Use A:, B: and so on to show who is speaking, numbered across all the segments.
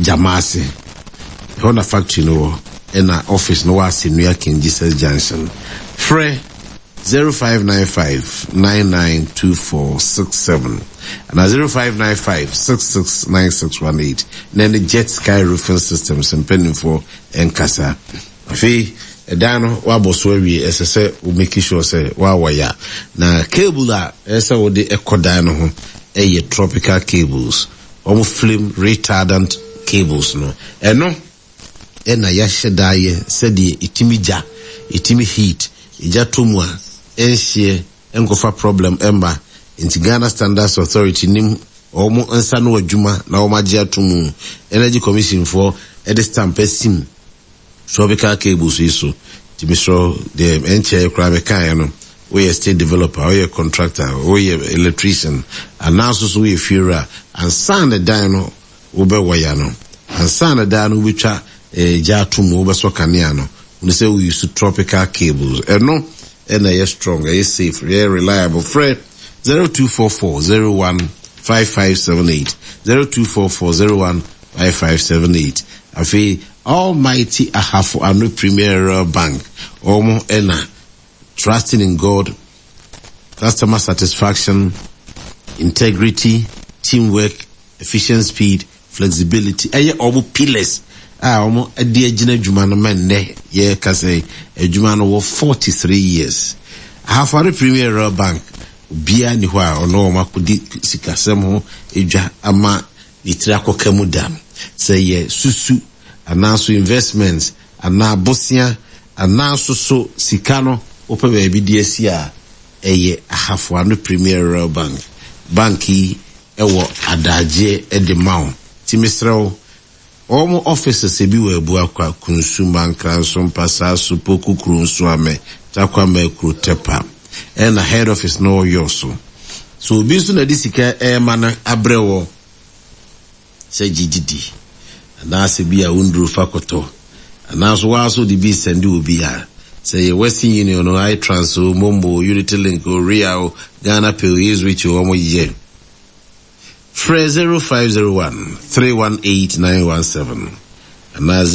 A: Jamasi. Honda factory no in our office no was in New York in Jesus Junction. Frey 0595 992467 and 0595 669618. Then the Jet Sky Roofing Systems and pending for Enkasa. Fee Dano waboswe SSA will make sure say waya. Na cable that esa wo de ekodano ho eye tropical cables. Omo flame retardant cables no. Eno ena ya shedaye sedi itimija itimi heat ija tomwa enhye enkofa problem emba inti Ghana Standards Authority nim omo ansa no adwuma na omaje atomu Energy Commission for stamp sim tropical cables iso timisro the enche krame kan no we a state developer we a contractor we a electrician and now so we a fira and san the dino ube waya no and san the dino which are jatumu ube so kanea no we say we use tropical cables and no and they are strong, they are safe, they are reliable. Fred 0244015578 0244015578. I feel Almighty Ahafo Anu Premier Bank Omo Ena trusting in God, customer satisfaction, integrity, teamwork, efficient speed, flexibility. Aye omo pillars. Omo adi agina dwuma no menne ye ka say adwuma no 43 years. Ahafo Premier Bank bia ni hwa ono makodi sikasem ho edwa ama litira kokamu dam. Say ye susu anaso investments ana bosia anaso so sikano opa baby DSC eye Ahafo Premier Bank banki ewo adaje edemaw timisrew omo offices ebi we bu akwa consumer nkranso mpasa supoku krunso ame takwa mekru tepa and the head office no yoso so bisu na disika mana abrewo se gigidi na se bia undru fakoto na so waso di bi sende obi a say Western Union no I transfer Mombo Unity Link or Real Ghana Pay is which you omo ye Fre 0501 318917 and now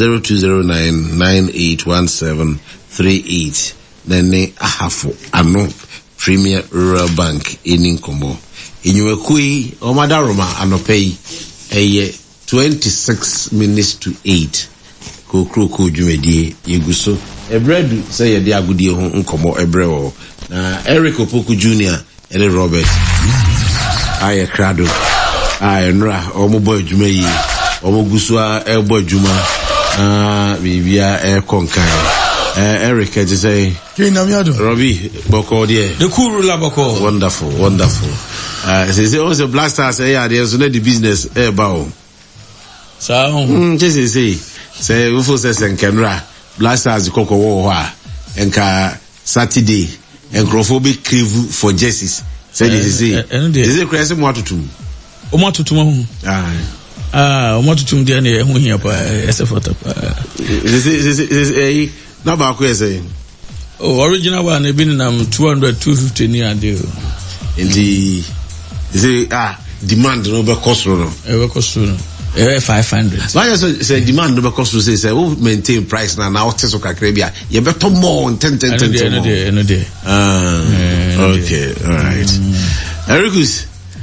A: 0209981738 then Ahafo ano Premier Rural Bank in Nkomo inywe kui omadaroma anopei eye 26 minutes to 8 ko dwumedie yeguso ebredu say ye de agudie ho nkomo ebrewo na Eric Opoku Jr. and Robert aye krado aye nra omo boy dwuma yi omo gusua ebo dwuma bibia konkan Eric just say Robbie Boko there
B: the cool la Boko
A: wonderful say also Black Stars say there so the business bao
B: so
A: just say we for say Kenra Black Stars koko wo ha enka Saturday encrophobic crave for jerseys say this is it crazy motutum
B: omotutum omotutum there na ehun hia pa esefota pa
A: na ba ko say
B: original one e bin nam 200 250 ni ade
A: in the demand no be cost no
B: 500
A: why say demand no be cost say we maintain price na what so kakra bia ye better more 10
B: okay
A: all right Ericus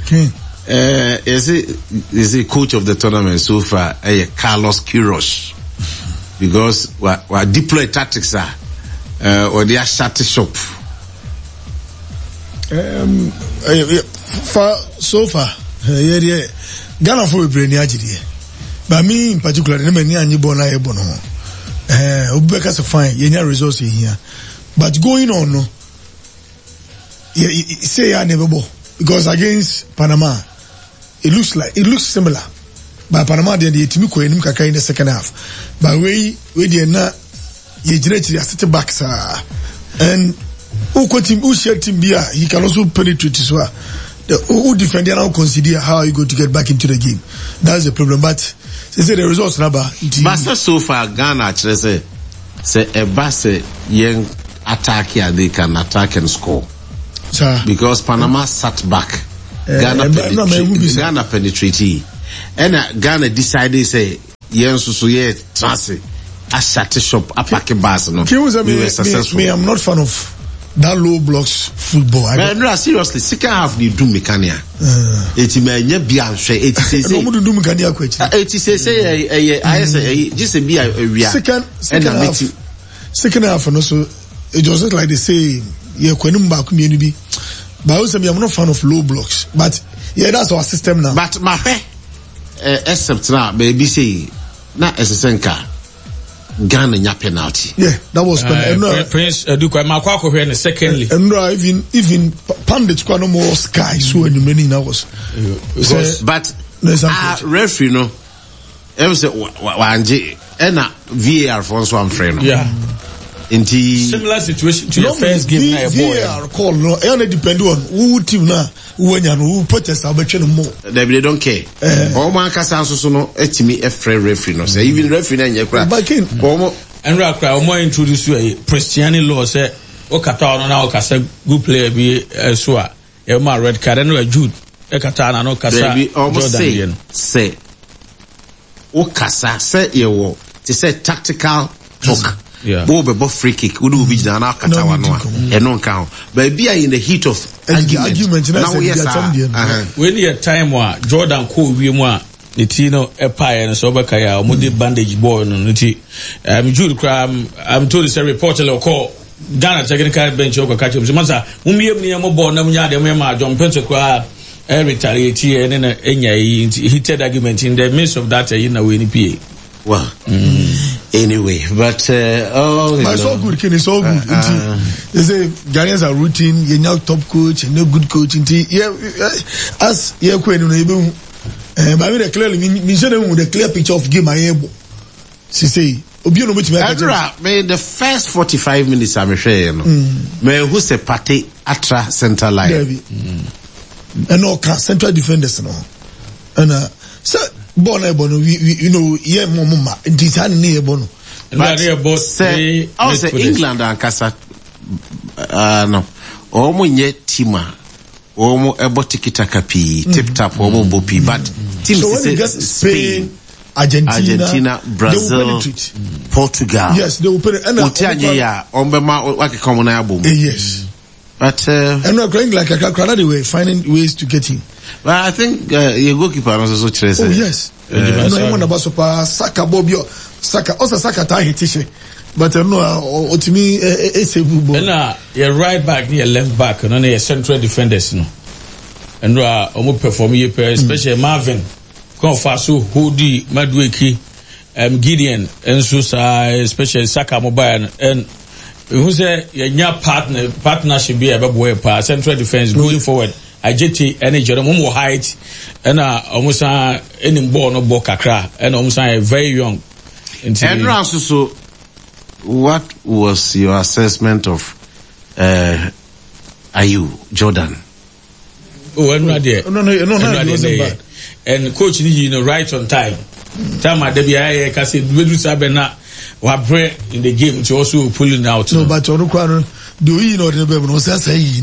A: is a coach of the tournament so far Carlos Queiroz because what deploy tactics are or they are shut shop
C: so far Ghana for brain agidi but me in particular na many anyi born na ebo no obeka so fine yenya resource here but going on no say I never bo because against Panama it looks similar but Panama they timi ko enim kaka in the second half but we dey na ye generate sit back sir and who share team bia he can also penetrate as well. Who defend now consider how you go to get back into the game. That's the problem. But they say the results number.
A: But so far Ghana actually say a bass young attack here they can attack and score.
C: Sir.
A: Because Panama sat back. Ghana penetrated. And Ghana decided say yen so ye trase a shut shop a pack bars no.
C: Me I'm not fan of that low blocks football.
A: No, seriously, second half they do mechania. It may not be answer. It is
C: no do mechania question.
A: It is say I say just a be a
C: second half and also it was just like they say yeah kwenumba community. But also I'm not fan of low blocks. But yeah, that's our system now.
A: But my except now baby say na esenka Ghana nya penalty.
C: Yeah, that was
B: Prince Dukwa Makwako here in the secondly.
C: And even Pandit kwa no more sky so when many now was.
A: But referee no. Em say wanje na VAR for so am free no.
B: Yeah.
A: Similar
B: situation to your first game na
C: VAR call no. E depend on who team na who protest abetwe no more.
A: They don't care. All man kasa so no etimi e free referee no. Say even referee na nyekura.
B: And Rakra more introduce you a Christiani law say o kata no na o kasa good player bi so a e ma red card no Jude e kata na no kasa Jordan
A: say o kasa say ye wo to say tactical talk. Bo be free kick we do be na kata wa no e no nka ho but be in the heat of argument now yes
B: when your time wa Jordan ko wi mu a Nitino Empire and Sobakaya, Mudi bandage boy, Niti. Jude Cram, I'm told it's a reporter or call Ghana technical bench over catch up. Masa, near Mobo, Namya, John Pentecost, retaliate and then a heated argument in the midst of that, Winnie P.
A: Well, anyway, but
C: it's all good, Ken, it's all good. They say Ghanaians are routine, you're now top coach, and no good coach. Yeah, as you're quite unable. But I mean, clearly, me show them with a clear picture of game I able. She say, Obio no much
A: me the first 45 minutes I'm saying, me who say party atra center line.
C: And no central defenders no. And so bono you know yeah mama design near bono.
B: But say
A: England and Casa no. Omo nye tima. Omo ebo tikitaka pi tip tap omo bopi but teams
C: so when you get Spain, Argentina,
A: Brazil, Portugal.
C: Yes, they will put it. And yes.
A: But
C: and we're going like a crowd. They were finding ways to get him.
A: But I think your goalkeeper also so.
C: Oh yes. No one about super Saka Bobio Saka also Saka tie t-shirt. But no, to me, it's a boo.
B: And you're right back, near left back, and only a central defenders, no. And almost perform here, especially Marvin, Confasu, Hudi, Madwiki, Gideon, and Susa, especially Saka Mobile, and who say your partnership be a boy part, central defense going forward. I JT any Jerome height, and almost any ball no ball kakra, and almost very young.
A: And also. What was your assessment of Ayu Jordan?
B: Oh, I'm not there.
C: No, it wasn't bad.
B: And coach, right on time. Time at the kasi Bedu Sabena were in the game to also pulling out.
C: No, but on the do you know the baby? No, say you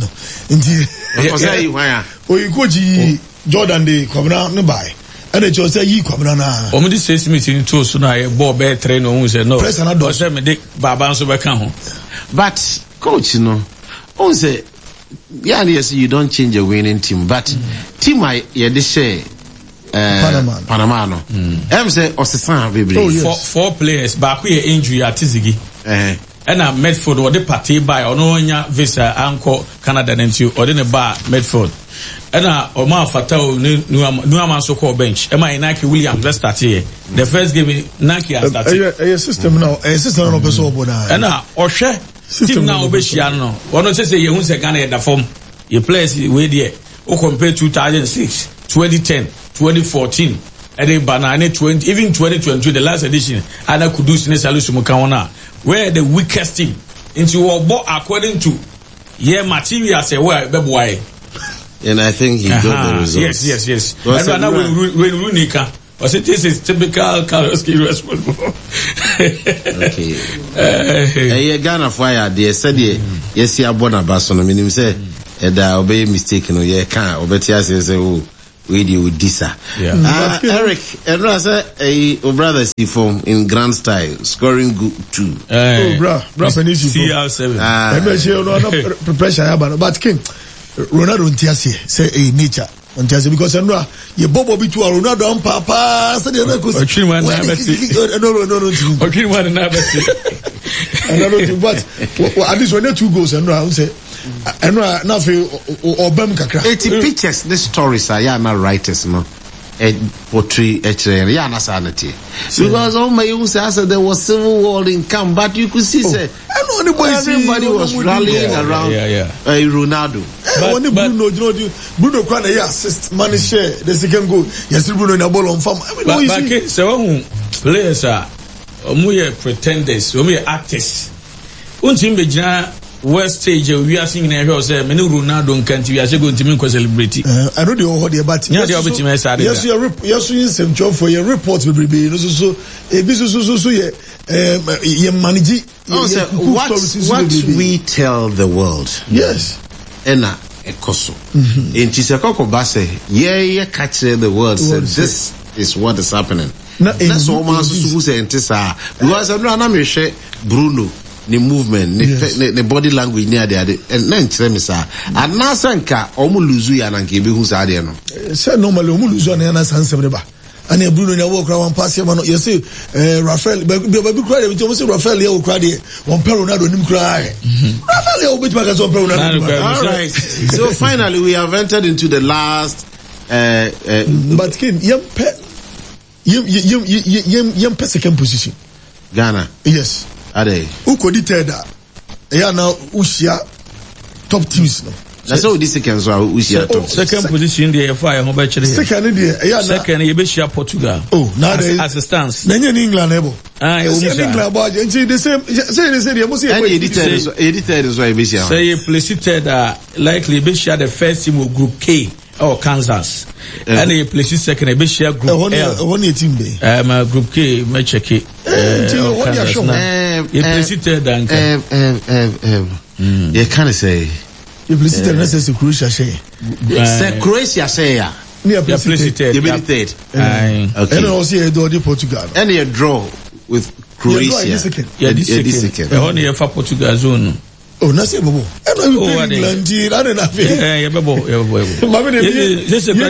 C: know. Oh, you coach Jordan the come down no buy. And it was a ye come on.
B: Omidi says meeting too soon. I bought bear train on say no.
C: Press another.
B: Say me dick Baba so back home.
A: But coach, on say yes, you don't change a winning team, but team I share Panama no. Say Osesan baby.
C: Oh yes.
B: Four players. Back we injury at Tizigi. And Medford or the party by Ononya visa Anko Canada and you or the bar Medford. And Omar Fatau Nuama so called bench. Am I Nike Williams? Let's start here. The first game Nike has started.
C: A system now, a system no person oboda.
B: And Oshe team now Obeshiano. One of say you say Ghana the form. You play with there. O compare 2006, 2010, 2014. And then banana 20, even 2022, the last edition. Ana Kudus Nesalusu Mukawana. Where the weakest team into our ball according to material say where boy.
A: And I think he got the results.
B: Yes. And now when Runika was it this is typical Karlowski responsible.
A: Okay. Ghana fire they said yes you are born a bason meaning say that obey mistake no ye can obetia say with you with Disa. Eric, and I say a brother see from in grand style, scoring good too.
C: Bra,
B: CR7.
C: Pressure, but King Ronaldo Ntiasi say nature. Because I know you Bobo be to Ronaldo on Papa. So they no. But at least when 2 goals, and I say. And now for Obam Kakra.
A: 80 pictures, the stories are not writers, no. Portray Yana Sanity. Because all my own says there was civil war in camp, but you could see, say, everybody was rallying around Ronaldo. Bruno Kwana, assist, money share, the second goal. Yes, Bruno in a ball on farm.
B: But so players are pretenders, actors. Untimbe West stage we are singing here say many Ronaldo can't we are going to make celebrity.
C: I know the whole but yes you some job for your reports will be so you manage
A: what we tell the world.
C: Yes.
A: Ena ekoso. In Chisakoko Base, catch the world said this is what is happening. That's all man who say intesa because I know Bruno the movement, the body language near there, and then Tremisa. And now Sanka, Omuluzu and Ankibi who's Adiano.
C: Say normally Omuluzu and Anna Sansebreba. And a Bruno in a walk around pass him. You see, Rafael, but cry, we almost Rafael, you cry, one Peronado, him cry. Rafael, which makes on Peronado.
A: All right. So finally, we have entered into the last.
C: But Kim, young second position.
A: Ghana.
C: Yes.
A: Ade.
C: Who could it tell that? Now, Ushia top teams.
A: That's all this second. So Ushia top.
B: Second position, the fire.
C: Second,
B: second, you be share Portugal.
C: Oh, now
B: as a stance.
C: Then in England, able. England, but they say the same. They say you must say.
A: Edited is why you be share.
B: Say you placed likely be share the first team of Group K or Kansas. And you placed second, be share Group L.
C: Team
B: Group K, me check it. You placed
A: you can't say.
C: You placed the rest of Croatia. Say
A: Croatia say ya.
C: You placed
A: you okay.
C: And also you do Portugal.
A: And you draw with Croatia.
B: This second. Only for Portugal zone.
C: Oh, that's it, Bobo. England, I don't know.
B: Yeah, Bobo. This is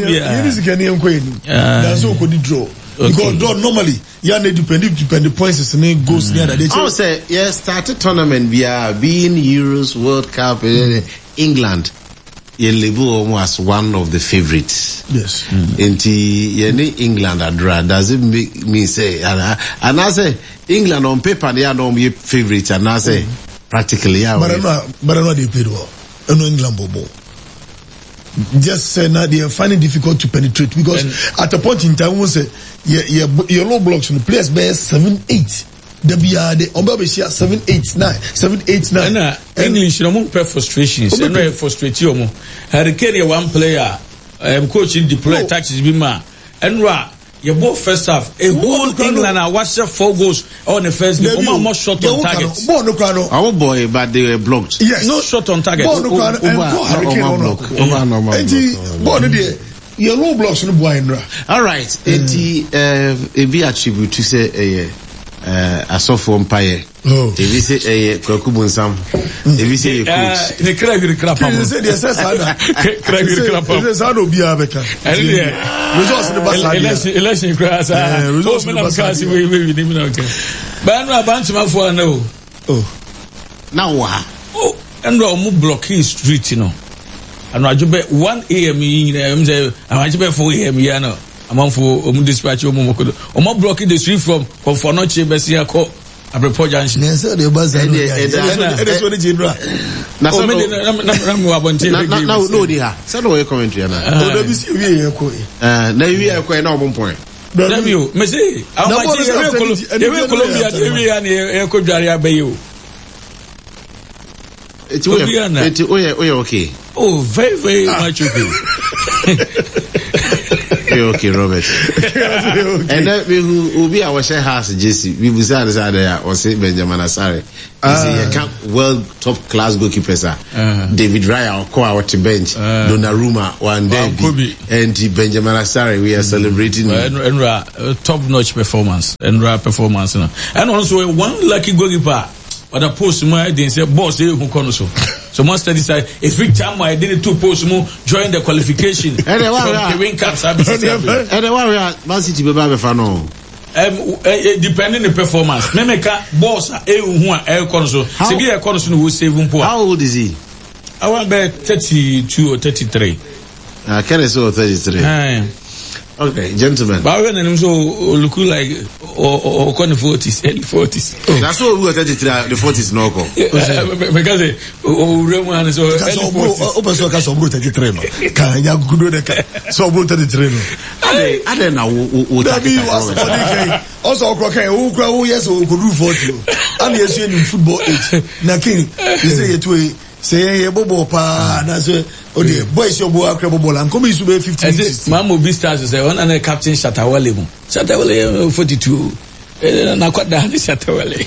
C: that's all could draw. Because draw normally, depend points and goes near that.
A: I say, yes, started tournament via being Euros, World Cup, England. Yelebu was one of the favorites.
C: Yes.
A: Into England does it mean say and I say England on paper they are not be favorites and I say practically yeah.
C: But I know they played well. I know England Bobo. Just say now they are finding difficult to penetrate because at a point in time we say your low blocks and the players bear 7-8. The Ombabishia 7-8-9.
B: English no more frustrations. No frustration. Hurricane one player coaching deploy tactics bima. Enra you both first half a whole England are watch 4 goals on the first game. More shot on target.
A: Our boy, but they were blocked.
C: Yes.
B: No shot on target.
C: Your low blocks no boy.
A: All right. It be attribute to say I saw for umpire. If you say Kwakubunsam, if you say coach,
B: the crab. Election crash.
A: Now what?
B: Oh, and we blocking street, you know. And I just bet 1 a.m. I just bet 4 a.m. You know. Among for dispatch blocking the street from Fonoche Bessia Co. Aprepo Junction.
C: Yes, the bus and
A: no, dear. Saturday commentary. Now we are quite no point.
B: You, Messi, I'm Colombia,
A: it's okay.
B: Oh, very, very much okay.
A: okay, Robert. And that will be our share house, Jesse. We will say there or say Benjamin Asare. World top class goalkeepers are David Raya or Koa to bench, Donnarumma one day, and Benjamin Asare. We are celebrating
B: top notch performance and performance. And also one lucky goalkeeper. But the post my didn't say boss who can so once they decide every time I did 2 posts more join the qualification and the win cups and
A: the warrior Man City be fano
B: depending the performance memeka boss who are conso se be a conso who save poor.
A: How old is he?
B: I want be 32 or 33.
A: Can I say 33? Okay, gentlemen.
B: But when I'm so look like or kind of 40s, early 40s.
A: That's what we are 33, the 40s no go.
B: Because Roman so
C: open 33. Can ya good so 33.
A: I don't know.
C: Also who yes who could do 40. I'm here in football age. Na king, you say it say bobo pa na so odi boys your boy akrabo ball and come isu be 50.
B: Mamo B Stars say one and captain Shatawale mu. Shatawale 42. Na kwada ni Shatawale.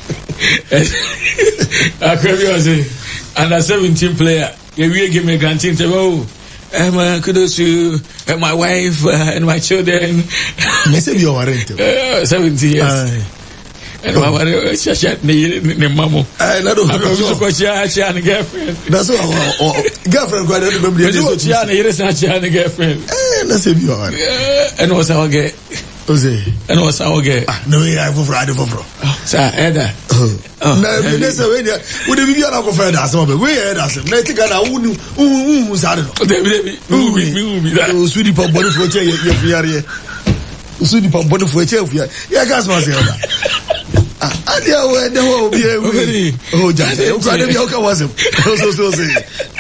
B: Akrabo say under 17 player. We give me guarantee to kudos to my wife and my children.
C: Me say be your rent.
B: 70 years. And mama shashat ni mamo.
C: Na do
B: ko shashat ni girlfriend.
C: That's all girlfriend go dey remember
B: the shashat ni shashat ni girlfriend.
C: Na say be your.
B: And was our get. And was our get.
C: No we I for Friday for.
B: Sir, Eda.
C: Na me say we dey be na go find us we head us. Na tika na unu sare no.
B: Debi that.
C: O sweetie pop body for che ye fiare. O sweetie pop body for che fiare. Ya gas ma say that. Adia we de wo bi e. Oh jase, o kwa de bi o ka was. So say.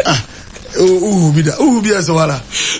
C: Bi so wala.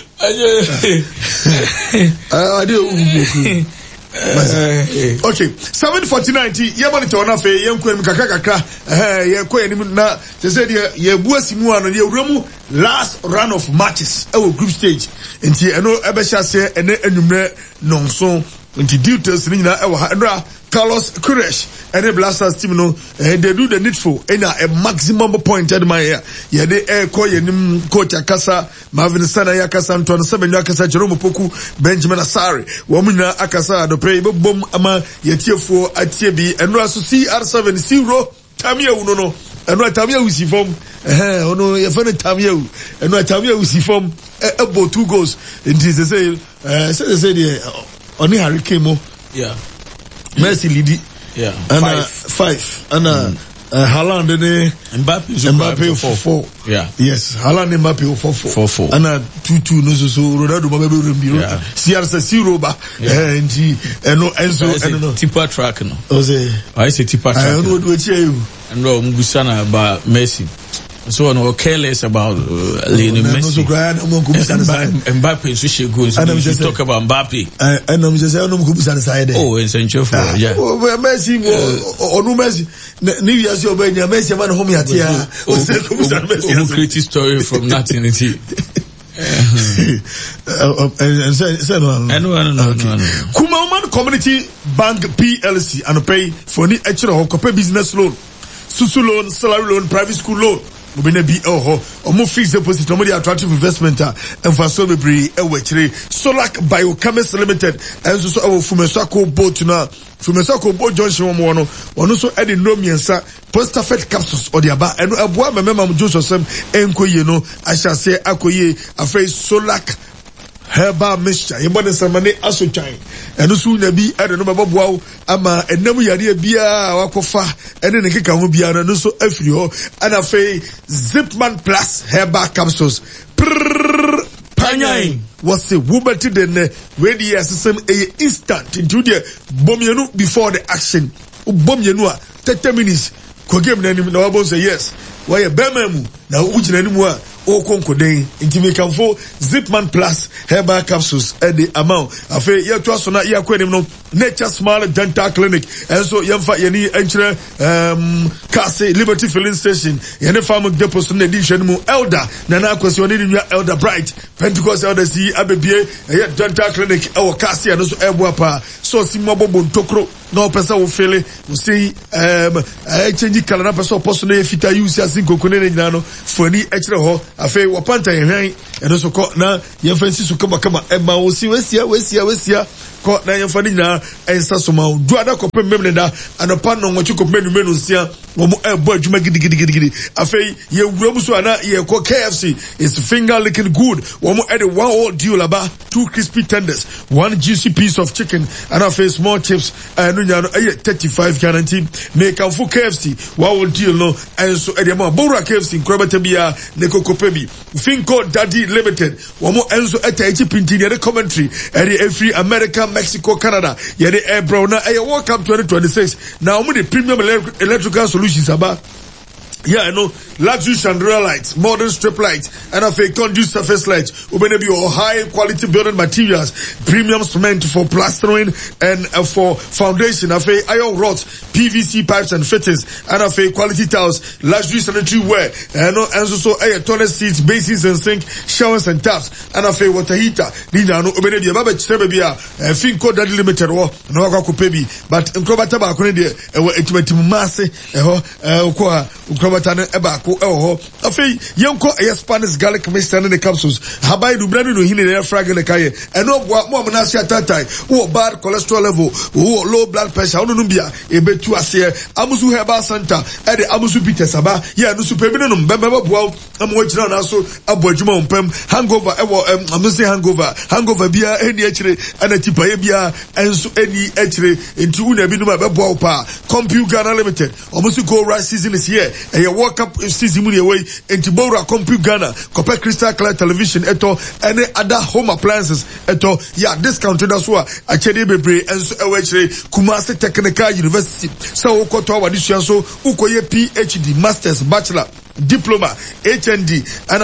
C: Okay, 7:49 ye monitor na fe ye nkwen kakaka ye ko enim na se say ye buasimu ano ye wuramu last run of matches our group stage nti eno ebehya se ene anwumre nonso nti details ni nyina ewa ha Carlos Queiroz and the Blasters team no they do the needful in a maximum point at my year. Yeah, they call you coach Akasa, Marvin Sana Yakasa, Anton Seven Yakasa, Jerome Poku, Benjamin Asare, Womina Akasa, the pray bomb ama Yetiafo at TB and Rasu CR7 0 Tamia Uno and what Tamia Usi form no your friend Tamia and what Tamia Usi form about 2 goals in this say only Harry Kemo.
B: Yeah.
C: Messi Lidi.
B: Yeah.
C: And 5. And Haaland and Mbappe 4.
B: Yeah.
C: Yes. Haaland and Mbappe 4. And 2-2 no so Ronaldo Mbappe Rembiro. CR 0 ba. And Enzo
B: no. Tipa track no.
C: I
B: say tipa track.
C: I know what you.
B: And no Mugusana about Messi. So no careless about Lionel Messi. Mbappe so she goes. We talk about Mbappe.
C: And I'm just saying no kubusa side.
B: Oh, in Sancho for yeah.
C: Messi onu Messi. Ni years your ben Messi man home ya tia.
B: Messi. Creative story from nothing it.
C: No. Kumaman Community Bank PLC and pay for any extra corporate business loan, susu loan, salary loan, private school loan. Mobile be omo fixed deposit no more attractive investment and for so be ewechire Solak Biochemist Limited and so our Fumesako boat na Fumesako boat Johnson ono so e de no miensa Postafet capsules or the aba and aboa memema Joseph Sam enkoye no ahase akoye afei Solak Herbal mixture yebone samane asochan eno so nya bi ade no baboa ama enam yare bia wakofa ene ne keka ho bia no so afiri ho ana fe Zipman Plus Herbal capsules panyan was a woman to the when the system a instant into the bomienu before the action bomienu 30 minutes ko game na nim na wabo say yes why bememu na ugina nim a okonkoden intimi kanfo Zipman Plus herbal capsules the amount afi ye to so na ye akwanim no Nature Smile Dental Clinic enso yemfa yeni enchire Kasi Liberty Filling Station yene farm depot so na edition mu elder na akwasi oni nwa elder bright Pentecost elder si abebie ye dental clinic e wo Kasi no so ebo pa so si mobobo ntokro na opesa wo fele wo sei change color na pesa oposo na fita use asin kokone na nyina no fani ekire ho afei wo panta yehwan eno so ko na yemfansi so kama ma wo si wesia ko na yemfa ni nyina ensa so ma du ada ko pem memne da anopa no nwochi ko menu nsia wo mo ebo adwuma gidigidi afei ye wura mu so ana ye ko KFC is finger licking good wo mo ede one whole deal about 2 crispy tenders 1 juicy piece of chicken and afei small chips no nyano 35 guarantee make am for KFC one whole deal no enso ede ma bora KFC nkrobata bia ne kokope bi Finco Daddy Limited wo mo enso eta echi pinti ne commentary ede every America Mexico Canada ye de Ebro na World Cup 2026 now we the premium electrical solutions about luxury chandelier lights, modern strip lights, and a fake conduit surface lights. We be high quality building materials, premium cement for plastering and for foundation. A fake iron rods, PVC pipes and fittings, and a fake quality tiles, luxury sanitary ware, and also toilet seats, basins and sink, showers and taps, and a fake water heater. Nina no be a baby sebebia, Finco Daddy Limited no waka pebi, but Nkrobata ba kone de etimeti mase Nkrobata eba afei yenko Spanish garlic mixture and the capsules habai du brand no hini na frag le kaye eno mo na sia tatai wo bad cholesterol level wo low blood pressure ono numbia ebetu ase amusu herbal center e de amusu Peter Saba ye no super bi no mbembe boa amwo gina na so aboadwuma ompam hangover ewo amusi hangover bia eni akire ana tipa ye bia enso eni akire enti una bi no ba boa pa Computer Limited amusu go rice season is here e World Cup season mu away enti Bora Computer Ghana Copper Crystal Clear Television eto any other home appliances eto discount that's why achede bebre enso ewechire Kumasi Technical University so ukoto awadisua so ukoye PhD Masters Bachelor Diploma HND and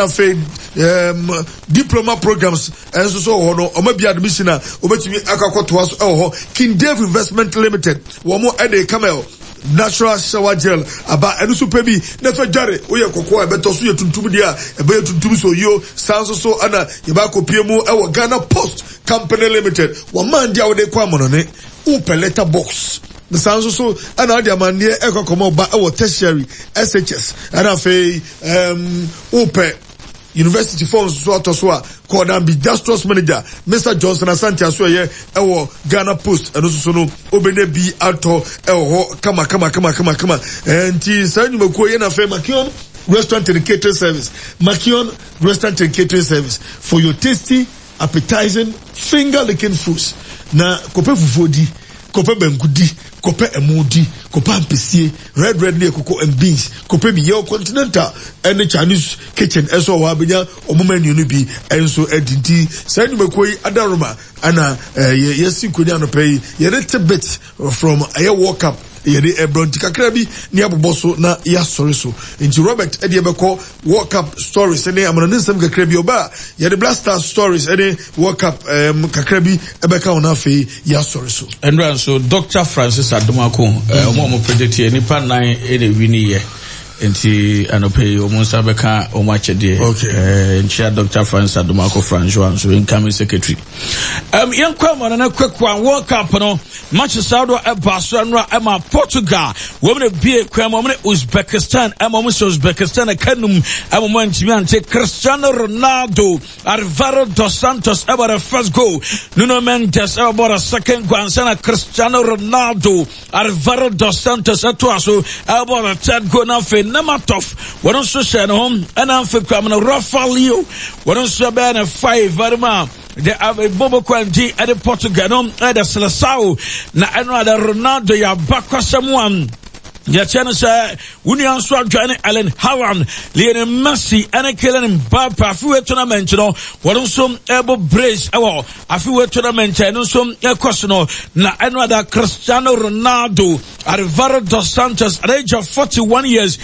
C: diploma programs and so hono omabia admission na obetumi akakoto aso King Dave Investment Limited wo mo ede camel natural shower gel aba enu super bi na fa jare oye kokko ebeto so yetuntum dia ebe yetuntum so yo sanso so ana yeba kopie mu ewo Ghana Post Company Limited wo man dia wo de kwa mono ne upe letter box the sounds so and all the man near Ecocomo ba our tertiary SHS and afei upe university forms so called and be disastrous manager Mr. Johnson Asante Asoye ewo Ghana Post and also no obene bi ato ewo kama and sanyu meko ye na fe Makion restaurant and catering service Makion restaurant and catering service for your tasty appetizing finger licking foods na kope fufodi kope benkudi kope emudi kope ampesie red ne koko and beans kope bi your continental and Chinese kitchen eso wa benya omomanu no bi enso edinti say no mekoi adaroma ana yesi kodi anopai ye little bit from a World Cup yede ebron tikakra bi ne aboboso na ya sorry so nti Robert ede ebeko World Cup stories ne amana nsem kakra bi oba yede Blaster stories ede World Cup kakra bi ebeka ona fe ya sorry so
B: and so Dr. Francis Adomako omo predict nipa 9 ede wini ye enti anope omunsa beka omachede nchia Dr. Francis Adomako Francois so incoming secretary yankwa na kwekwa World Cup no Manchester Barcelona ema Portugal women be kwam women Uzbekistan ema Uzbekistan kanum ema mantimi ante Cristiano Ronaldo Alvaro dos Santos about the first goal Nuno Mendes about a second goal and Cristiano Ronaldo Alvaro dos Santos atoaso about a third goal na fe Nematov won so share home and am fe kwam na Rafael won so be na 5 very much the Bobo Kwanji at the Portugal at the Seleção na eno ada Ronaldo ya bakwa samuam ya chana sa union so join Allen Haaland Lionel Messi and Kylian Mbappe afiwe tournament no won so ebo brace awo afiwe tournament no so ekoso no na eno ada Cristiano Ronaldo Alvaro dos Santos at the age of 41 years,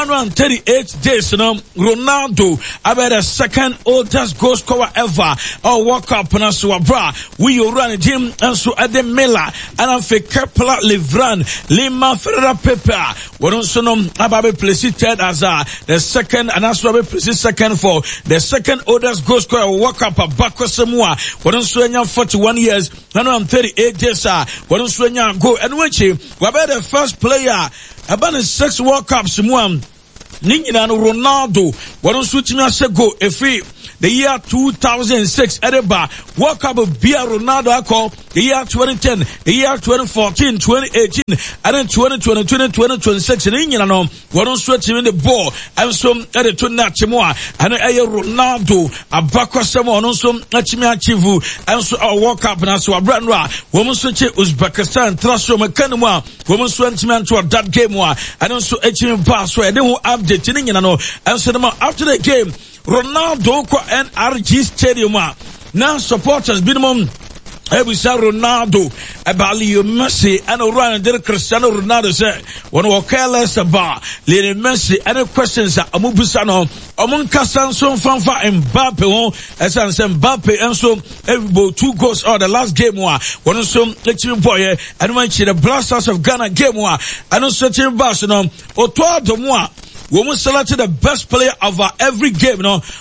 B: 138 days, Ronaldo, about the second oldest goal scorer ever. Or World Cup, and so abra, we run him, and so at the Miller, and I'm Kepler, Livran, Lima, Ferreira, Pepe, one also Ababe presented as the second, and as well placed second for the second oldest goal scorer. World Cup, Bako Samoa, one also 41 years, 138 days, one also go, and which we about the first player about the 6 World Cups, Ningina Ronaldo, one also go if the year 2006 Edinburgh World Cup of Bia Ronaldo Ako, the year 2010, the year 2014, 2018, and then 2020, 2026 in England. One on stretching in the ball, and some edit to Nachimoa, and Ronaldo, a Bakosamo, and also Nachimia Chivu, and so our World Cup, and so a brand ra, woman switch Uzbekistan, Trasho Mekanua, woman switch man to that game, and also HM Pass, where they will update in England, and so after the game, Ronaldo ko NRG Stadium now supporters minimum every say Ronaldo about Leo Messi and Ronaldo Cristiano Ronaldo say one will careless about Leo Messi any questions amubusano omunkasa so fanfa Mbappe as an Mbappe and so every 2 goals or the last game one so let me boy and when the Blasters of Ghana game one and also team bass no oto adomo we selected the best player of every game,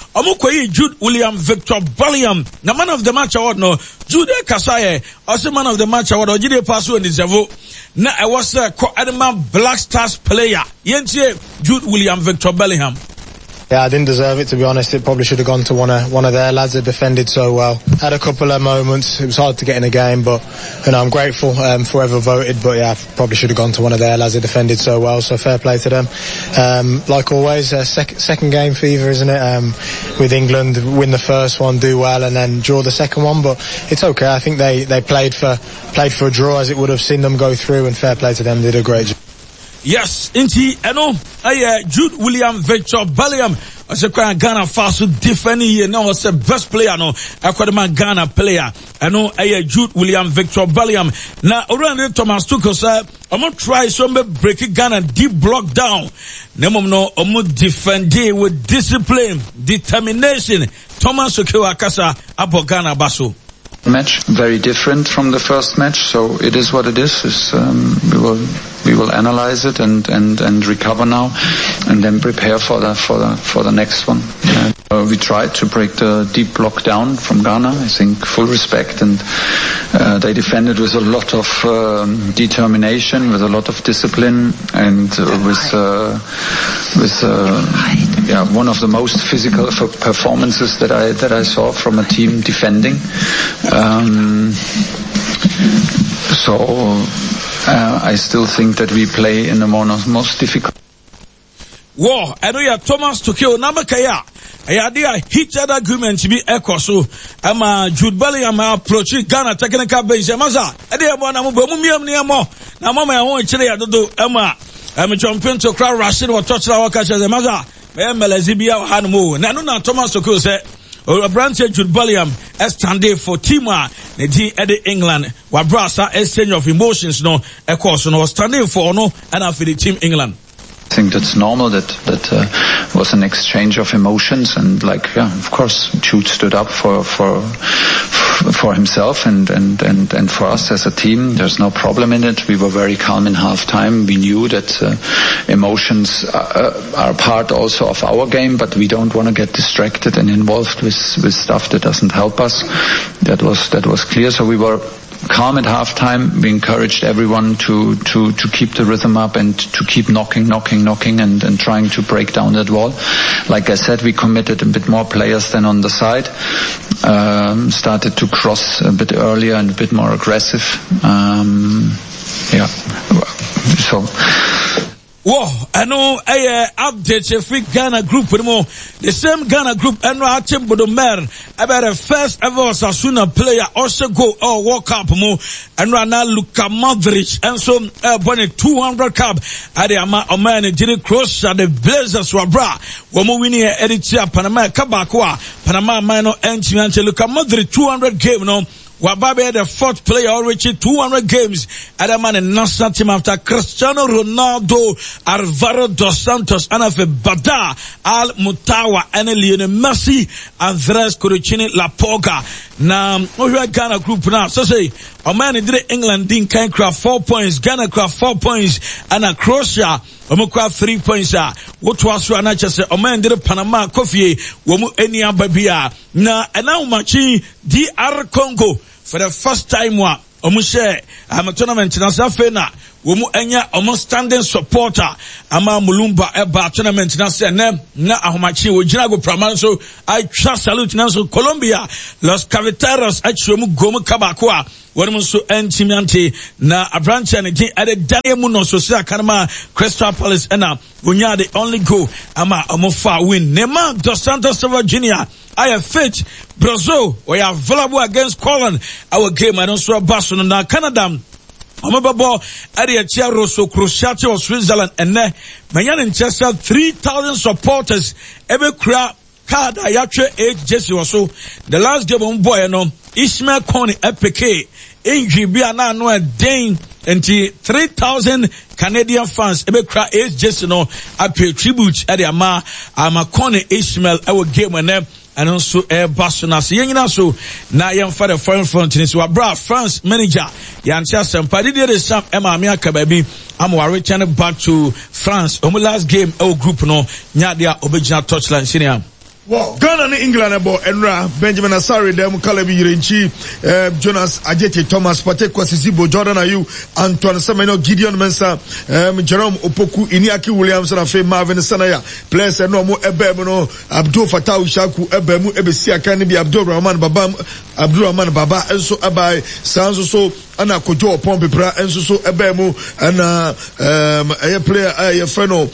B: Jude William Victor Bellingham, the man of the match award, Jude Kasaye, also man of the match award, Ojide Paso and Dezevo. Now I was a co-Edema Black Stars player. Yentie Jude William Victor Bellingham.
D: Yeah, I didn't deserve it, to be honest. It probably should have gone to one of their lads that defended so well. Had a couple of moments. It was hard to get in a game, but I'm grateful for whoever voted. But yeah, probably should have gone to one of their lads that defended so well. So fair play to them. Like always, second game fever, isn't it? With England, win the first one, do well, and then draw the second one. But it's okay. I think they played for a draw, as it would have seen them go through. And fair play to them. They did a great job.
B: Yes, indeed. Jude William Victor Bellingham. I said, Ghana fast defending here now. I said, best player no. I call him Ghana player. I know Jude William Victor Bellingham. Now, around Thomas Tuchel said, I'm gonna try some break Ghana deep block down. Nemo no, I'm gonna defend it with discipline, determination. Thomas Tuchel akasa abo Ghana baso.
E: Match very different from the first match, so it is what it is. We will analyze it and recover now, and then prepare for the next one. We tried to break the deep block down from Ghana. I think full respect, and they defended with a lot of determination, with a lot of discipline, and with one of the most physical performances that I saw from a team defending. I still think that we play in the most difficult.
B: Whoa, I know you Thomas Tuchel Namakaya. I had a heated argument to be echo so Jude Bellingham approach Ghana technical base. Maza, I didn't want to move near more. Now, Mama, I want to do Emma. I'm jumping to crowd rushing or touch our catches. Maza, Melazibia Hanmo. Now, Thomas Tuchel said, a branch Jude Bellingham standing for Tima, the team at England, where Brasa exchange of emotions, no, of course, no, standing for no, and after the team England.
E: I think that's normal. That was an exchange of emotions, and of course, Jude stood up for himself and for us as a team. There's no problem in it. We were very calm in halftime. We knew that emotions are part also of our game, but we don't want to get distracted and involved with stuff that doesn't help us. That was clear. So we were calm at halftime. We encouraged everyone to keep the rhythm up and to keep knocking and trying to break down that wall. Like I said, we committed a bit more players than on the side. Started to cross a bit earlier and a bit more aggressive.
B: Whoa, I know update if Ghana group anymore. The same Ghana group and no team but about the first ever Osasuna player also go World Cup mo and now Luka Modric and so won a 200 cup at the man did cross at the Blazers were bra when we near Eritrea Panama Kabakwa Panama minor entry Luka Modric 200 game no Wababe, the fourth player, already 200 games at a man in national team after Cristiano Ronaldo, Alvaro dos Santos, Anafe Bada, Al Mutawa, and Lionel Messi, Andres Coricini, La Poga. Now, we Ghana group now. So say, a man in England didn't craft 4 points, Ghana craft 4 points, and a Croatia, Omukwa 3 points. What was one? I just say, a man did Panama coffee, Womu Enya Babia. Now, and now Machi, DR Congo, for the first time, Omushe, I'm a tournament in Asafena. Womu enya almost standing supporter ama mulumba eba tournament na se na ahomachi ojina go pramanso I trust salute na so Colombia Los Caviteros achiomu gomu kabako a wonum so entimiante na abranche ne din ade dane mu no so se akanama Crystal Palace na wonya the only goal ama omofa win Neymar dos Santos Silva Jr. I have fit Brazil we are available against Poland our game I don't so Barcelona na Canada Omababo area Rosso Cruciate of Switzerland and Mayan in Chester 3,000 supporters every crowd card Ayatre 8 Jesse or so the last game on boy no Ishmael Coney Epeke Injibia no a Dane and 3,000 Canadian fans every crowd 8 Jesse no I pay tribute at the Ama Coney Ishmael our game and and also Barcelona. So now young father foreign front in so bra France manager Yantia Sampadi did some Emma Miaka baby. I'm returning back to France. Last game our group no Nyadia original touchline senior.
C: Wow, Ghana and England about Enra, Benjamin Asari, Dem Kalebi Yirenchi, Jonas Ajete, Thomas Patekwa Sizibo, Jordan Ayu, Antoine Sameno, Gideon Mensa, Jerome Opoku, Iniaki Williams, and Afe Marvin Sanaya, Players and no more Ebemo, Abdul Fatau Shaku, Ebemu, Ebesia Kanibi, Abdul Rahman Babam, Abdul Rahman Baba, and so Abai, Sanso so, Anna Kojo, Pompepra, and so Ebemu, and a player, a fellow,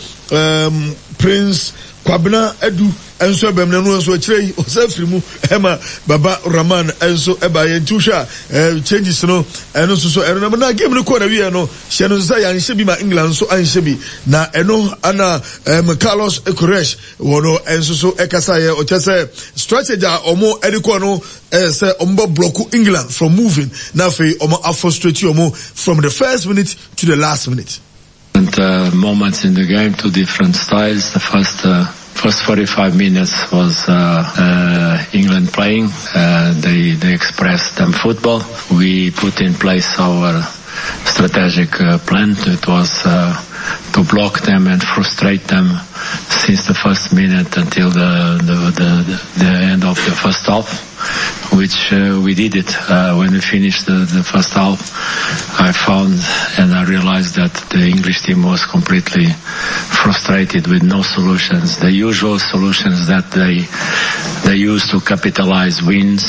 C: Prince Kwabena Edu. Enso bemne no enso chire osafrimu ema baba Rahman enso eba yentusha changes no eno so eno na game no ko na wi no hye no say yan hye bi ma England so an hye bi na eno ana Carlos Ecoresh wono enso so ekasa ye o chese strategy omo ediko no say ombo block England from moving na fe omo frustrate omo from the first minute to the last minute.
E: And moments in the game, two different styles. The first 45 minutes was England playing. They expressed them football. We put in place our strategic plan. It was to block them and frustrate them since the first minute until the end of the first half, which we did it. When we finished the first half, I found and I realized that the English team was completely frustrated with no solutions. The usual solutions that they use to capitalize wins,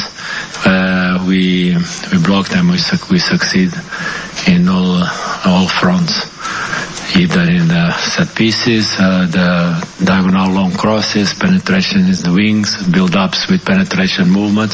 E: we blocked them. We succeed in all fronts. Either in the set pieces, the diagonal long crosses, penetration in the wings, build-ups with penetration movements.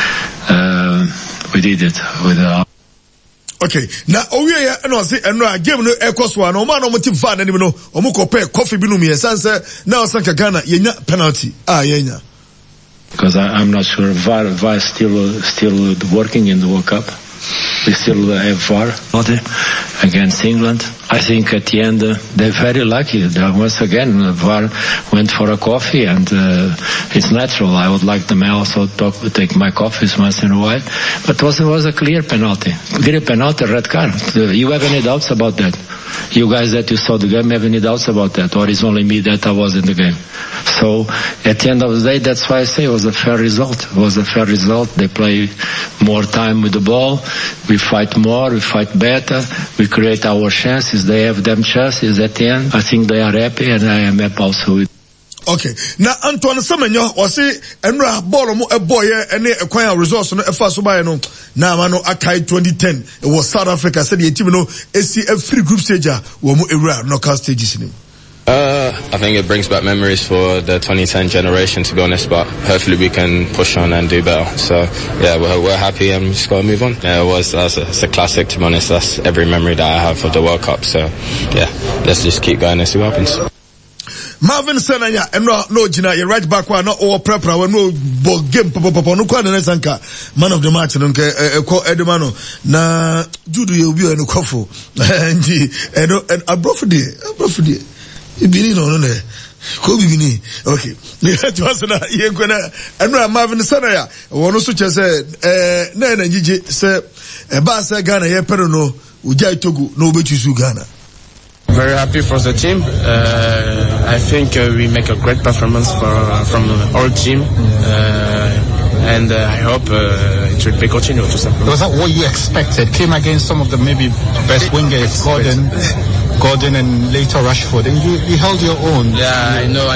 E: We did it with
C: Okay. Now, I say, game no equals one. No man, no motive fan anymore. No, omuko pay coffee binu mi esanse. Now, Sanka Ghana, yenya penalty. Yenya.
E: Because I'm not sure VAR still working in the World Cup. We still have VAR against England. I think at the end they're very lucky. Once again, VAR went for a coffee, and it's natural. I would like them also to take my coffees once in a while. But it was a clear penalty. Red card. You have any doubts about that? You guys that you saw the game have any doubts about that? Or is only me that I was in the game? So at the end of the day, that's why I say it was a fair result. It was a fair result. They play more time with the ball. We fight more. We fight better. We create our chances. They have them chances at the end. I think they are happy, and I am happy also with.
C: Okay. Now, Antoine Semenyo was say, Enra Bolomo a boy, and a quite resource on a fast by no. Now, Mano Akai 2010. It was South Africa said the team no SCF free group stage, Womu Era knockout stages in him.
F: I think it brings back memories for the 2010 generation, to be honest, but hopefully we can push on and do better. So, yeah, we're happy and we just got to move on. Yeah, it's a classic, to be honest. That's every memory that I have of the World Cup. So, yeah, let's just keep going and see what happens.
C: Marvin Senaya no jina your right back one no or prepara no ball game papa no kwa na sanka man of the match no nke Edemano na judu ye obi no kofo ndi and abrofde ibini no ne ko bibini okay to us na ye nkwana eno Marvin Senaya wono so chese na ngije se ba se Ghana ye pero no ujai Togo no obetusu Ghana.
G: Very happy for the team. I think we make a great performance from our team, and I hope it will be continued.
H: Was that what you expected? Came against some of the maybe best wingers, Gordon, and later Rashford, and you held your own.
G: Yeah, I know.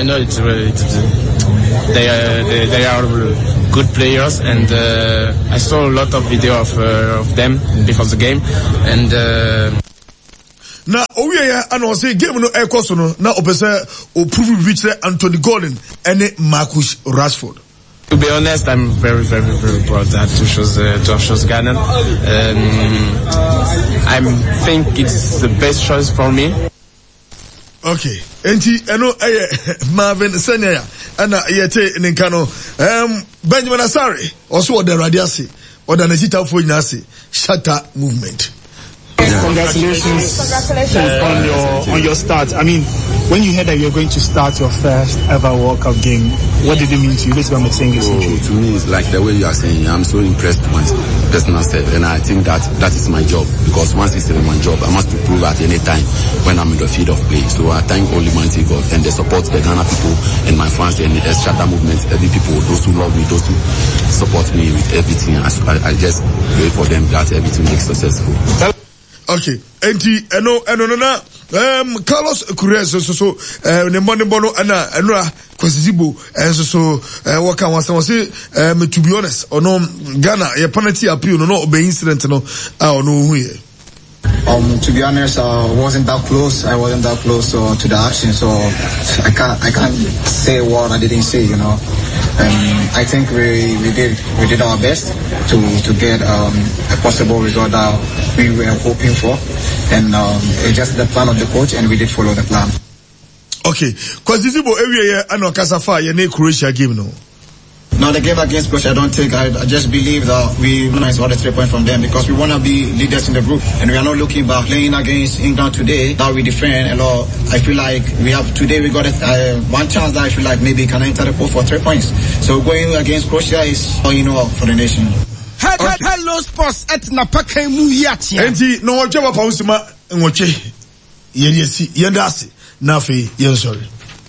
G: They are good players, and I saw a lot of video of them before the game, and.
C: Na owiye ana say game no ekoso no na opese o prove reach Anthony Gordon and Marcus Rashford.
G: To be honest, I'm very, very, very proud to have chosen Ghana. I think it's the best choice for me.
C: Okay, enti eno Marvin Senaya ana yete ninkano Benjamin Asare also the radiasi or the Najita Fuinasi Shatter movement.
I: Congratulations on your start. I mean, when you heard that you're going to start your first ever World Cup game, what did it mean to you? Basically, I'm saying this.
J: To me, it's like the way you are saying. I'm so impressed with my personal self, and I think that is my job, because once it's my job, I must prove at any time when I'm in the field of play. So I thank Almighty God and the support the Ghana people and my fans and the Shatter movement, every people, those who love me, those who support me with everything. I just pray for them that everything makes successful.
C: Okay, enti eno na Carlos Correa so ne money bono ana enura kwasizibo so waka was say to be honest ono Ghana your penalty appeal no be incident no ono hu here.
K: To be honest, I wasn't that close to the action, so I can't say what I didn't say, you know. I think we did our best to get a possible result that we were hoping for, and it's just the plan of the coach, and we did follow the plan.
C: Okay, because this is about area ano Kasafa ye Croatia game no.
K: No, the game against Croatia, I just believe that we nice all the 3 points from them, because we want to be leaders in the group, and we are not looking back. Playing against England today, that we defend a lot. I feel like we got one chance that I feel like maybe can enter the pool for 3 points. So going against Croatia is all you know for the nation.
L: Hello sports at Napaka Muyati.
C: Enti no wajaba pausima ngoche. Yendasi nafi sorry.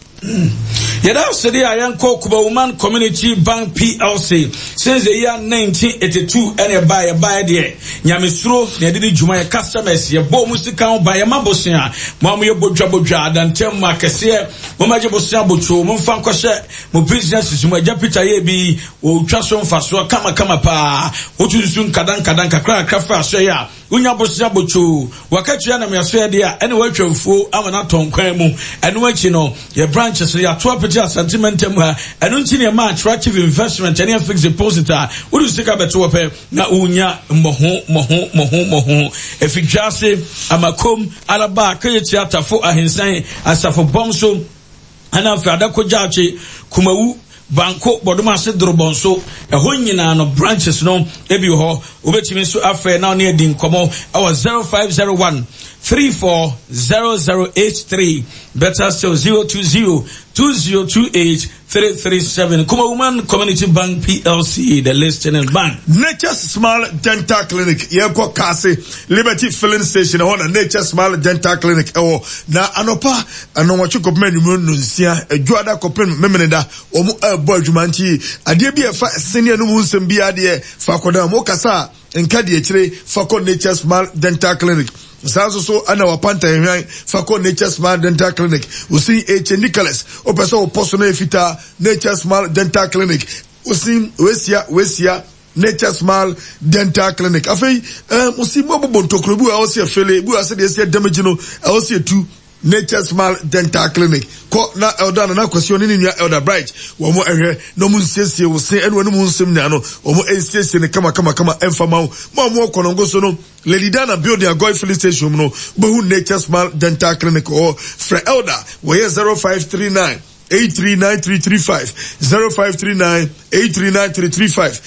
B: Yada Sidi Ayanko Kuba Woman Community Bank PLC since the year 1982 and a buy there. Nyamisro, Yadidi Juma customers, your bo musicam by a mambosia, Mamma Bojaboja, and Tem Marcasia, Momajabosia Bocho, Monfankoshe, Mo business is my Japita Yebi, O Chason Fasua, Kama Pa, Otusun Kadanka Crafa Shaya, Unyabosia Bocho, Wakatiana Miasferdia, and Watcher Fu, Amanaton Quemu, and Wachino, your branches, your 12 sentimentum, and until my attractive investment, any fixed depositor, would you take up a tope, na unya, moho, if you just say, Amakum, Alaba, Kayata for a hinsan, as for Bomso, and after Adako Jachi, Kumau, Banco, Bodoma Sedrobonso, a Hunyina no branches no, Ebi Ho, Ubetimisu Affair now near Dinkomo, our 0501 340083, better still 020-2028-337. Kuma Woman Community Bank PLC, the listening bank.
C: Nature's Smile Dental Clinic, Yako Kasi, Liberty Filling Station, on Nature's Smile Dental Clinic, na anopa, anowachu kopmeni mununsia, juada kopmeni memeneda, omu boy jumanchi, adiebi senior numusem biadie, fakoda mokasa, enkadi echire, fako Nature's Smile Dental Clinic. So ana wapanta Fako Nature's Smile Dental Clinic. Usi H. Nicholas, Opeso Oposono Efita, Nature's Smile Dental Clinic. Usi Wesia, Nature's Smile Dental Clinic. Afei, usi Mobo Bontokrobu, I also feel, I said, yes, damage, I also too. Nature Smile Dental Clinic. Ko na elder na question ni nya elder bright. Wo mo ehwe no mu nsiesie wo se eno no mu nsem nya no. Wo mo ensiesie ne kama emfama mo konongo so no. Lady Dana build their Goy filling station no. Bo Nature Smile Dental Clinic or for elder wo 0539 839-335 0539-839-335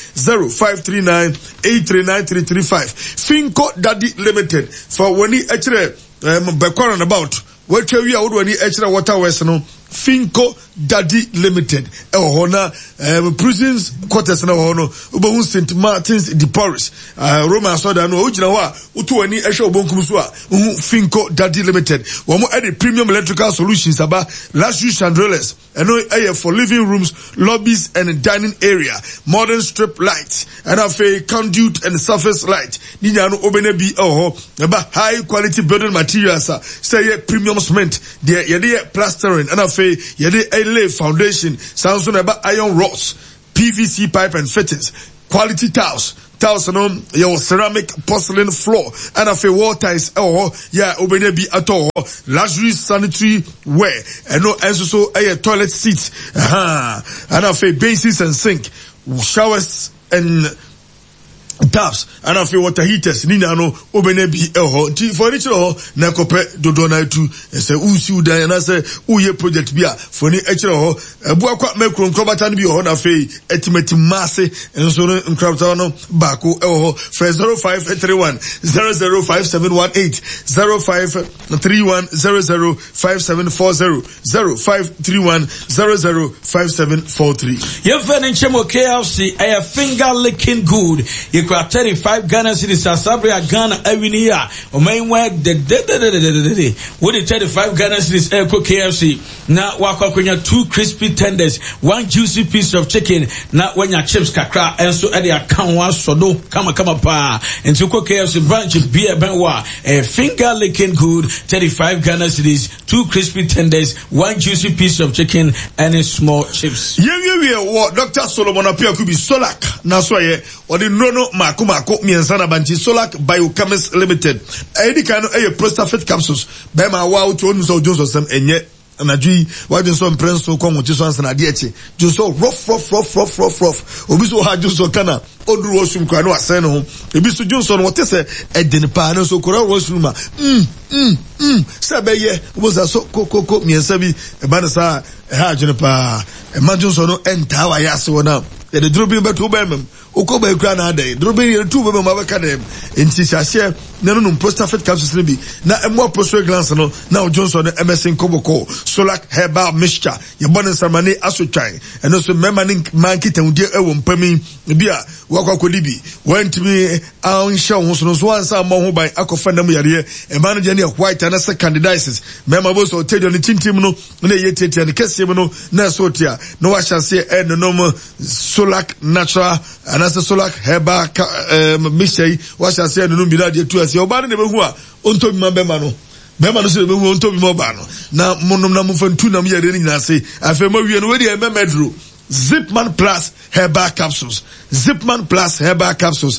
C: 0539-839-335 Finco Daddy Limited for when he actually background about what we are when he actually water west no Finco Daddy Limited hona prisons quarters na hono ubahun St. Martin's de Paris Roman soda no ojina wa utu ani ehwe obonkum so a Finco Daddy Limited wo mo add premium electrical solutions aba luxury chandeliers eno for living rooms, lobbies and dining area, modern strip lights and a conduit and surface light ninya no obene bi aba high quality building materials say premium cement there yede plastering and a yede lay foundation sounds on about iron rods, PVC pipe and fittings, quality tiles your ceramic porcelain floor and a wall tiles obene bi at all luxury sanitary wear and no so toilet seats and a bases and sink, showers and taps and a water heaters nina no obene bi for each na kope dodo na tu say usi udan na say uye project bia for ni ekire ebu akwa mekro nkrobata no bi na fe estimate masse enso no nkrobata no bako 0531 005718 0531 005740 0531 005743
B: Yefeni Chemo KLC a finger licking good 35 Ghana cities Sabria Ghana Avinia or main work the what the 35 Ghana cities Echo KFC now Wakakunya 2 crispy tenders 1 juicy piece of chicken now when your chips kakra and so at the account one so no kama pa and to KFC branch beer benwa a finger licking good 35 Ghana cities 2 crispy tenders 1 juicy piece of chicken and a small chips
C: what Dr. Solomon appear could be Solak now so or the no Mako miensana banchi Solak Biochemist Limited. Any kind of prostate capsules. Bema wow to so Jones some enye anadwi why do some prince so come with so na dieti. Just so rough. Obi so ha just so kana oduru osum kwa no asen ho. Ebi so Johnson what say edin pa no so kora osum ma. Sabeye was so koko miensa bi e ba sa ha jene pa e ma Johnson no enta wa yaso na. The dropping beto bemem okoba ekra na adai dropping two bemem abaka dem enti hye na no prostate capsules ne bi na emo prostate glands no na Johnson no MSN Koboko Solak herbal mixture ye bonin samane asotwan eno so memanin mankita udie ewo mpami bia wakakodi bi wantimi an show ho so ansa mo ho ban akofa nam yare e manager ne white na second candidates mema bo so tedio ne tintim no na yetetia ne kesem no na so tia no wa chance e no Solak natural and as a Solak herbal mixture wa chance e no bi na de tu ase oba ne behu a onto bi ma bema no se behu onto bi mo ba no na monom na mo fantu na mo yare ni nyina se afema wie no we de memedro Zipman Plus herbal capsules. Zipman Plus herbal capsules.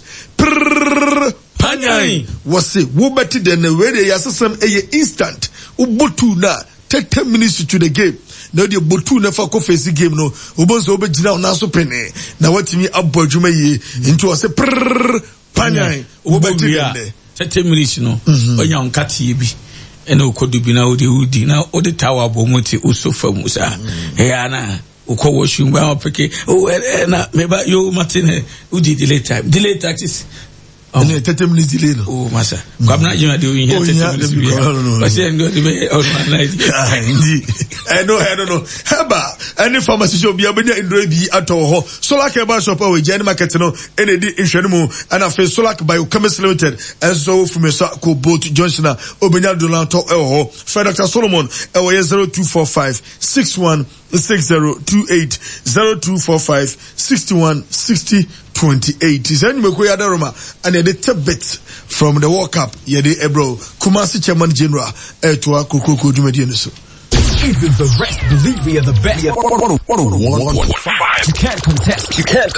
C: Panyai was say wo better than the way they assessment instant. Ubutu na take 10 minutes to the game. Now the botu na fa ko face game no. Ubonso obejina na so pene. Na watimi abodwuma yi into was say panyai wo better than
B: 30 minutes no. Onya onkati bi. Ena okodu bi na odi na odi tawa bomoti usofa musa. Ana uko washing well peke na meba yo Martin udi delay taxes
C: 30 minutes delay no
B: masa kwa na jina de yin 30 minutes but say ngo de all my life
C: indeed I know haba any pharmacy shop bi abenya indro bi ato ho Solak herbal shop we jani market no ene di nhwenu mu ana fe Solak Biochemist Limited enso fumesa ko boat Johnson obenya dollar to ho Dr. Solomon 0245 61 6028 0245 61 60 28 is any meko ya daroma and a little bit from the World Cup yede ebro Kumasi Chairman General etwa kokoko dumedi no so
M: even the rest believe we are the best 101.5 you can't contest